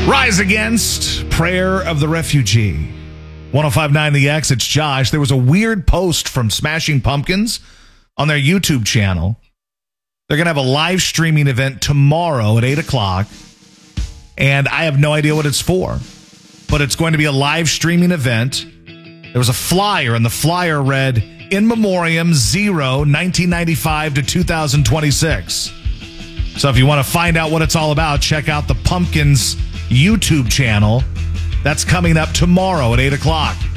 Rise Against, Prayer of the Refugee. 105.9 The X, it's Josh. There was a weird post from Smashing Pumpkins on their YouTube channel. They're going to have a live streaming event tomorrow at 8 o'clock. And I have no idea what it's for. But it's going to be a live streaming event. There was a flyer, and the flyer read, In Memoriam 0, 1995 to 2026. So if you want to find out what it's all about, check out the Pumpkins YouTube channel. That's coming up tomorrow at 8 o'clock.